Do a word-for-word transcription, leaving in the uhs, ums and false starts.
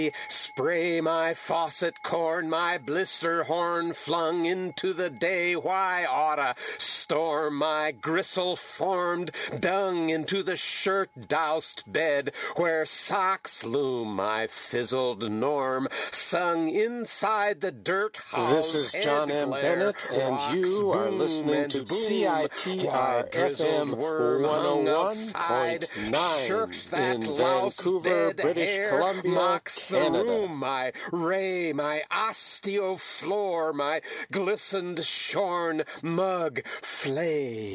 Spray my faucet corn, my blister horn flung into the day. Why oughta storm my gristle-formed dung into the shirt-doused bed where socks loom my fizzled norm, sung inside the dirt house. This is John M. Bennett, and you are listening to C I T R F M one oh one point nine in Vancouver, British Columbia, Canada. The room, my ray, my osteo floor, my glistened shorn mug flay.